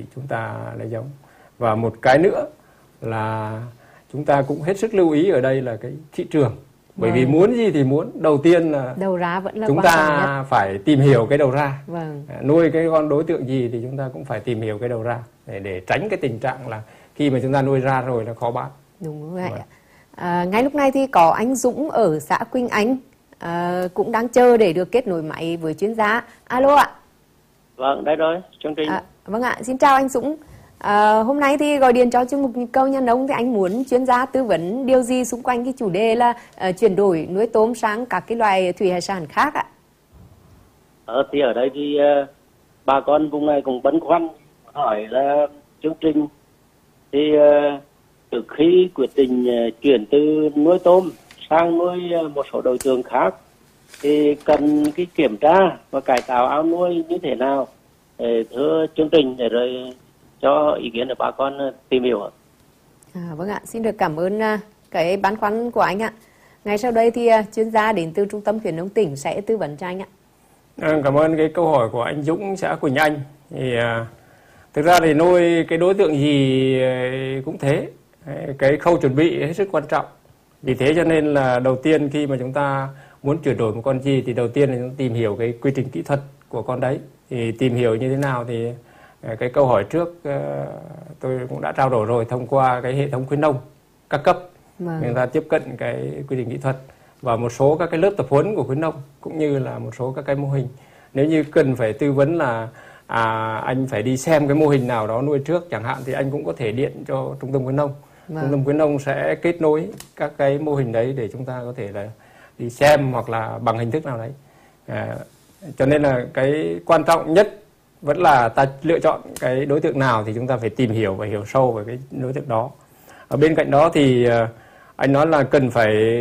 chúng ta lấy giống. Và một cái nữa là chúng ta cũng hết sức lưu ý ở đây là cái thị trường. Bởi vì muốn gì thì muốn, đầu tiên là đầu ra vẫn là chúng quan trọng ta nhất. phải tìm hiểu cái đầu ra. Vâng. Nuôi cái con đối tượng gì thì chúng ta cũng phải tìm hiểu cái đầu ra để tránh cái tình trạng là khi mà chúng ta nuôi ra rồi là khó bán. Đúng vậy. Ngay lúc này thì có anh Dũng ở xã Quỳnh Anh cũng đang chờ để được kết nối máy với chuyên gia. Alo ạ. Vâng, đây rồi, chương trình. Vâng ạ, xin chào anh Dũng. Hôm nay thì gọi điện cho chuyên mục Nhịp Cầu Nhà Nông thì anh muốn chuyên gia tư vấn điều gì xung quanh cái chủ đề là chuyển đổi nuôi tôm sang các cái loài thủy hải sản khác ạ? Thì ở đây thì bà con vùng này cũng băn khoăn hỏi là chương trình thì từ khi quyết định chuyển từ nuôi tôm sang nuôi một số đối tượng khác thì cần cái kiểm tra và cải tạo ao nuôi như thế nào, thưa chương trình, để rồi cho ý kiến của bà con tìm hiểu. Vâng ạ, xin được cảm ơn cái băn khoăn của anh ạ. Ngay sau đây thì chuyên gia đến từ Trung tâm Khuyến nông tỉnh sẽ tư vấn cho anh ạ. Cảm ơn cái câu hỏi của anh Dũng xã Quỳnh Anh. Thì thực ra thì nuôi cái đối tượng gì cũng thế, cái khâu chuẩn bị hết sức quan trọng. Vì thế cho nên là đầu tiên khi mà chúng ta muốn chuyển đổi một con gì thì đầu tiên là chúng ta tìm hiểu cái quy trình kỹ thuật của con đấy. Thì tìm hiểu như thế nào thì cái câu hỏi trước tôi cũng đã trao đổi rồi, thông qua cái hệ thống khuyến nông các cấp. Người ta tiếp cận cái quy trình kỹ thuật và một số các cái lớp tập huấn của khuyến nông cũng như là một số các cái mô hình. Nếu như cần phải tư vấn là anh phải đi xem cái mô hình nào đó nuôi trước chẳng hạn thì anh cũng có thể điện cho trung tâm khuyến nông. Trung tâm khuyến nông sẽ kết nối các cái mô hình đấy để chúng ta có thể là đi xem hoặc là bằng hình thức nào đấy. Cho nên là cái quan trọng nhất vẫn là ta lựa chọn cái đối tượng nào thì chúng ta phải tìm hiểu và hiểu sâu về cái đối tượng đó. Ở bên cạnh đó thì anh nói là cần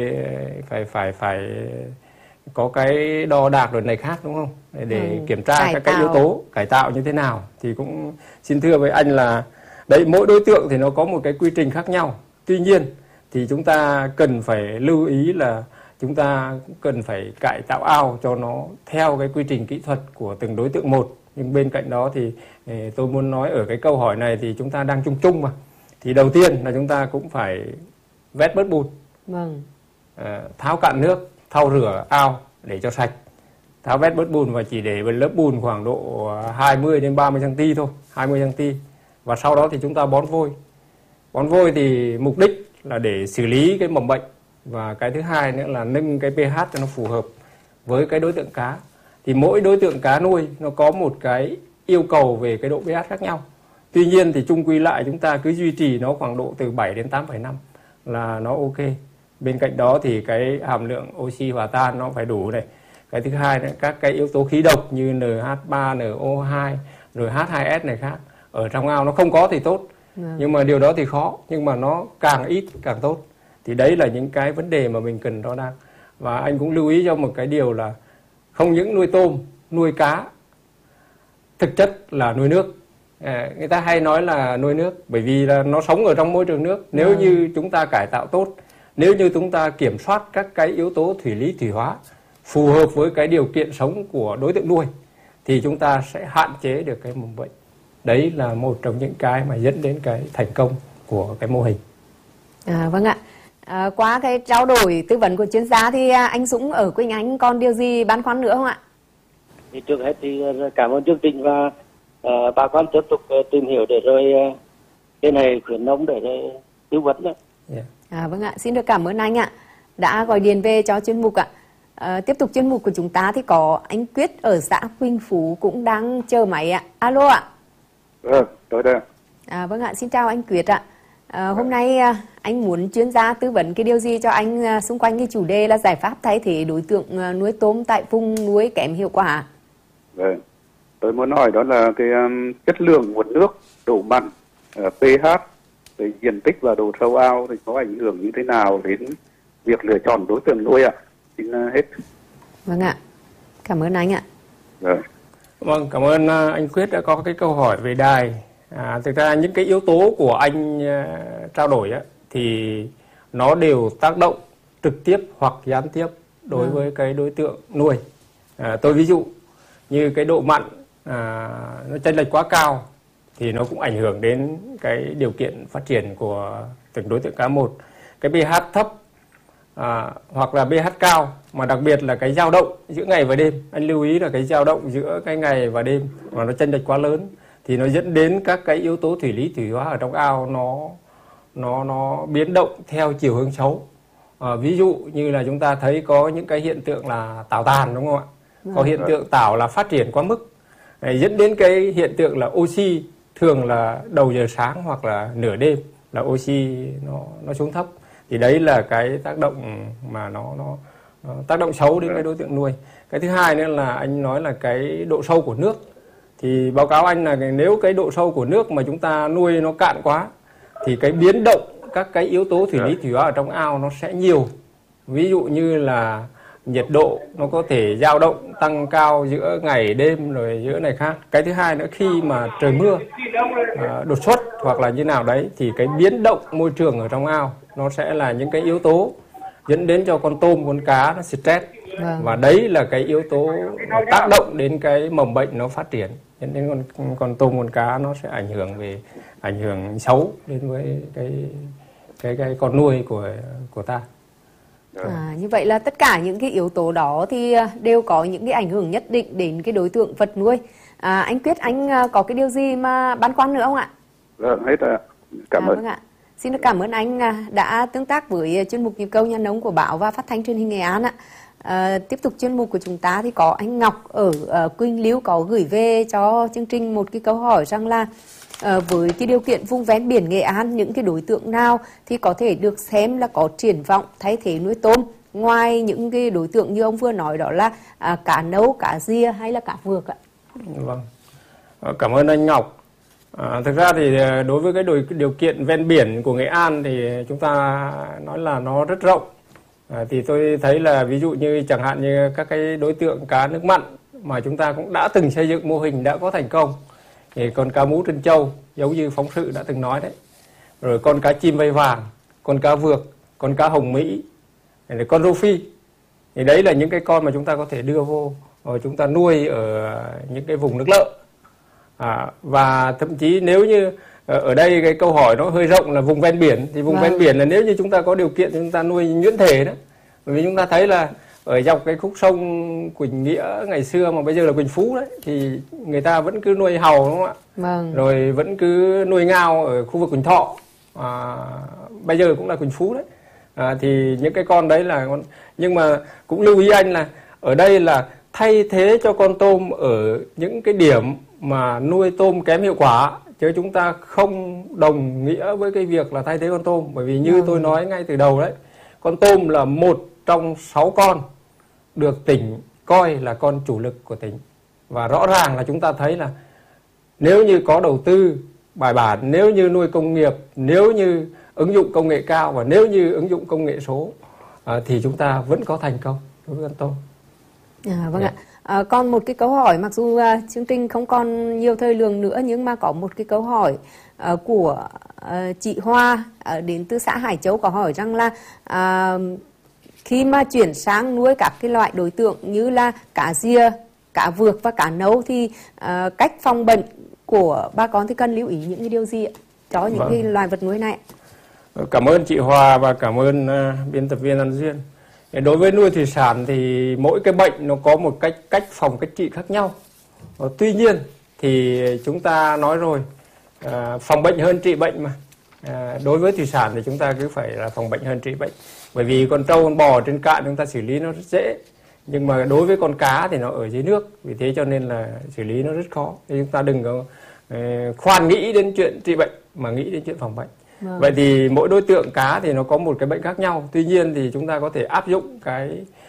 phải có cái đo đạc rồi này khác, đúng không? Để kiểm tra các cái yếu tố cải tạo như thế nào. Thì cũng xin thưa với anh là đấy, mỗi đối tượng thì nó có một cái quy trình khác nhau. Tuy nhiên thì chúng ta cần phải lưu ý là chúng ta cũng cần phải cải tạo ao cho nó theo cái quy trình kỹ thuật của từng đối tượng một. Nhưng bên cạnh đó thì tôi muốn nói ở cái câu hỏi này thì chúng ta đang chung chung mà. Thì đầu tiên là chúng ta cũng phải vét bớt bùn, tháo cạn nước, thau rửa ao để cho sạch, tháo vét bớt bùn và chỉ để một lớp bùn khoảng độ 20 đến 30 cm thôi, 20 cm. Và sau đó thì chúng ta bón vôi. Bón vôi thì mục đích là để xử lý cái mầm bệnh, và cái thứ hai nữa là nâng cái pH cho nó phù hợp với cái đối tượng cá. Thì mỗi đối tượng cá nuôi nó có một cái yêu cầu về cái độ pH khác nhau. Tuy nhiên thì chung quy lại chúng ta cứ duy trì nó khoảng độ từ 7 đến 8,5 là nó ok. Bên cạnh đó thì cái hàm lượng oxy hòa tan nó phải đủ này. Cái thứ hai nữa, các cái yếu tố khí độc như NH3, NO2 rồi H2S này khác ở trong ao nó không có thì tốt. Nhưng mà điều đó thì khó, nhưng mà nó càng ít càng tốt. Thì đấy là những cái vấn đề mà mình cần đo đạc. Và anh cũng lưu ý cho một cái điều là không những nuôi tôm, nuôi cá, thực chất là nuôi nước. Người ta hay nói là nuôi nước bởi vì là nó sống ở trong môi trường nước. Nếu như chúng ta cải tạo tốt, nếu như chúng ta kiểm soát các cái yếu tố thủy lý thủy hóa phù hợp với cái điều kiện sống của đối tượng nuôi thì chúng ta sẽ hạn chế được cái mầm bệnh. Đấy là một trong những cái mà dẫn đến cái thành công của cái mô hình. Vâng ạ. Qua cái trao đổi tư vấn của chuyên gia thì anh Dũng ở Quỳnh Anh còn điều gì băn khoăn nữa không ạ? Thì trước hết thì cảm ơn chương trình và bà con tiếp tục tìm hiểu để rồi cái này khuyến nông để tư vấn đó. Vâng ạ, xin được cảm ơn anh ạ đã gọi điện về cho chuyên mục ạ. Tiếp tục chuyên mục của chúng ta thì có anh Quyết ở xã Quỳnh Phú cũng đang chờ máy ạ. Alo ạ. Tôi đây. Vâng ạ, xin chào anh Quyết ạ. Hôm nay anh muốn chuyên gia tư vấn cái điều gì cho anh xung quanh cái chủ đề là giải pháp thay thế đối tượng nuôi tôm tại vùng nuôi kém hiệu quả? Vâng. Tôi muốn hỏi đó là cái chất lượng nguồn nước, độ mặn, pH, cái diện tích và độ sâu ao thì có ảnh hưởng như thế nào đến việc lựa chọn đối tượng nuôi ạ? Xin hết. Vâng ạ. Cảm ơn anh ạ. Vâng, cảm ơn anh Quyết đã có cái câu hỏi về đài. Thực ra những cái yếu tố của anh trao đổi thì nó đều tác động trực tiếp hoặc gián tiếp đối với cái đối tượng nuôi. Tôi ví dụ như cái độ mặn nó chênh lệch quá cao thì nó cũng ảnh hưởng đến cái điều kiện phát triển của từng đối tượng cá một. Cái pH thấp hoặc là pH cao, mà đặc biệt là cái dao động giữa ngày và đêm. Anh lưu ý là cái dao động giữa cái ngày và đêm mà nó chênh lệch quá lớn thì nó dẫn đến các cái yếu tố thủy lý thủy hóa ở trong ao nó biến động theo chiều hướng xấu. Ví dụ như là chúng ta thấy có những cái hiện tượng là tảo tàn, đúng không ạ? Có hiện tượng tảo là phát triển quá mức, dẫn đến cái hiện tượng là oxy thường là đầu giờ sáng hoặc là nửa đêm là oxy nó xuống thấp. Thì đấy là cái tác động mà nó tác động xấu đến cái đối tượng nuôi. Cái thứ hai nữa là anh nói là cái độ sâu của nước. Thì báo cáo anh là nếu cái độ sâu của nước mà chúng ta nuôi nó cạn quá thì cái biến động các cái yếu tố thủy lý thủy hóa ở trong ao nó sẽ nhiều. Ví dụ như là nhiệt độ nó có thể dao động tăng cao giữa ngày đêm rồi giữa này khác. Cái thứ hai nữa, khi mà trời mưa đột xuất hoặc là như nào đấy thì cái biến động môi trường ở trong ao nó sẽ là những cái yếu tố dẫn đến cho con tôm, con cá nó stress. Và đấy là cái yếu tố tác động đến cái mầm bệnh nó phát triển, dẫn đến con tôm, con cá nó sẽ ảnh hưởng xấu đến với cái con nuôi của ta. Như vậy là tất cả những cái yếu tố đó thì đều có những cái ảnh hưởng nhất định đến cái đối tượng vật nuôi. Anh Quyết, anh có cái điều gì mà băn khoăn nữa không ạ? Vâng, hết rồi. Cảm ơn. Vâng ạ. Xin được cảm ơn anh đã tương tác với chuyên mục Nhịp Cầu Nhà Nông của Báo và Phát thanh Truyền hình Nghệ An ạ. Tiếp tục chuyên mục của chúng ta thì có anh Ngọc ở Quỳnh Lưu có gửi về cho chương trình một cái câu hỏi rằng là với cái điều kiện vùng ven biển Nghệ An, những cái đối tượng nào thì có thể được xem là có triển vọng thay thế nuôi tôm, ngoài những cái đối tượng như ông vừa nói đó là cá nấu, cá ria hay là cá vược ạ? Vâng, cảm ơn anh Ngọc. Thực ra thì đối với cái điều kiện ven biển của Nghệ An thì chúng ta nói là nó rất rộng. Thì tôi thấy là ví dụ như chẳng hạn như các cái đối tượng cá nước mặn mà chúng ta cũng đã từng xây dựng mô hình đã có thành công. Thì con cá mú trân châu giống như phóng sự đã từng nói đấy. Rồi con cá chim vây vàng, con cá vược, con cá hồng Mỹ, rồi con rô phi. Thì đấy là những cái con mà chúng ta có thể đưa vô rồi chúng ta nuôi ở những cái vùng nước lợ. Và thậm chí nếu như ở đây cái câu hỏi nó hơi rộng là vùng ven biển, thì vùng ven biển là nếu như chúng ta có điều kiện thì chúng ta nuôi nhuyễn thể đó. Bởi vì chúng ta thấy là ở dọc cái khúc sông Quỳnh Nghĩa ngày xưa mà bây giờ là Quỳnh Phú đấy, thì người ta vẫn cứ nuôi hàu, đúng không ạ? Vâng. Rồi vẫn cứ nuôi ngao ở khu vực Quỳnh Thọ, bây giờ cũng là Quỳnh Phú đấy. Thì những cái con đấy là con, nhưng mà cũng lưu ý anh là ở đây là thay thế cho con tôm ở những cái điểm mà nuôi tôm kém hiệu quả, chứ chúng ta không đồng nghĩa với cái việc là thay thế con tôm. Bởi vì như tôi nói ngay từ đầu đấy, con tôm là một trong 6 con được tỉnh coi là con chủ lực của tỉnh. Và rõ ràng là chúng ta thấy là nếu như có đầu tư bài bản, nếu như nuôi công nghiệp, nếu như ứng dụng công nghệ cao và nếu như ứng dụng công nghệ số thì chúng ta vẫn có thành công đối với con tôm. Vâng ạ. Còn một cái câu hỏi, mặc dù chương trình không còn nhiều thời lượng nữa, nhưng mà có một cái câu hỏi của chị Hoa đến từ xã Hải Châu có hỏi rằng là khi mà chuyển sang nuôi các cái loại đối tượng như là cá ria, cá vược và cá nấu thì cách phòng bệnh của bà con thì cần lưu ý những cái điều gì ạ? Cho những cái loài vật nuôi này. Cảm ơn chị Hoa và cảm ơn biên tập viên An Duyên. Đối với nuôi thủy sản thì mỗi cái bệnh nó có một cách phòng, cách trị khác nhau. Tuy nhiên thì chúng ta nói rồi, phòng bệnh hơn trị bệnh mà. Đối với thủy sản thì chúng ta cứ phải là phòng bệnh hơn trị bệnh. Bởi vì con trâu, con bò trên cạn chúng ta xử lý nó rất dễ. Nhưng mà đối với con cá thì nó ở dưới nước, vì thế cho nên là xử lý nó rất khó. Thì chúng ta đừng có khoan nghĩ đến chuyện trị bệnh mà nghĩ đến chuyện phòng bệnh. Vậy thì mỗi đối tượng cá thì nó có một cái bệnh khác nhau. Tuy nhiên thì chúng ta có thể áp dụng cái